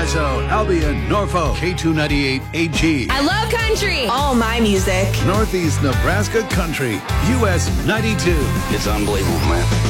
Paso, Albion, Norfolk, K298 AG. I love country. All my music. Northeast Nebraska Country, US 92. It's unbelievable, man.